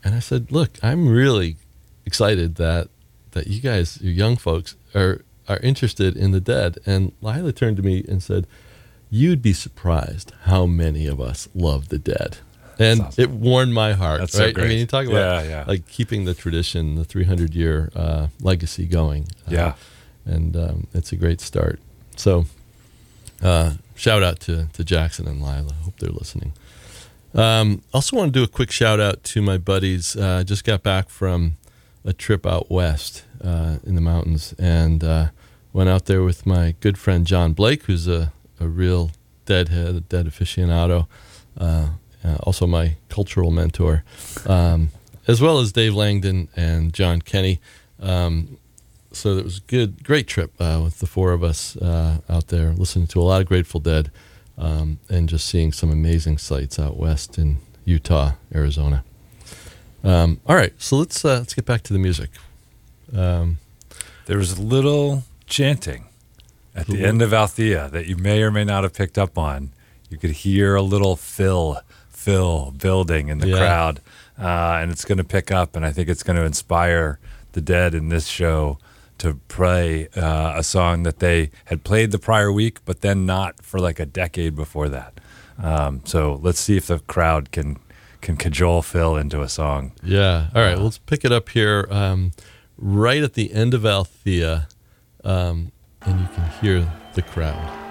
And I said, look, I'm really excited that you guys, you young folks, are interested in the Dead. And Lila turned to me and said, you'd be surprised how many of us love the Dead. And awesome. It warmed my heart. That's right? So great. I mean, you talk about like keeping the tradition, the 300-year legacy going. And it's a great start. So shout out to Jackson and Lila. Hope they're listening. Also want to do a quick shout out to my buddies. Just got back from a trip out west in the mountains, and went out there with my good friend John Blake, who's a real Deadhead, a Dead aficionado, also my cultural mentor, as well as Dave Langdon and John Kenny. So it was a great trip with the four of us out there, listening to a lot of Grateful Dead, and just seeing some amazing sights out west in Utah, Arizona. All right, so let's get back to the music. There was a little chanting at the end of Althea that you may or may not have picked up on. You could hear a little fill building in the crowd, and it's going to pick up, and I think it's going to inspire the Dead in this show to play a song that they had played the prior week, but then not for like a decade before that. So let's see if the crowd can cajole Phil into a song. Yeah. All right. Let's pick it up here right at the end of Althea, and you can hear the crowd.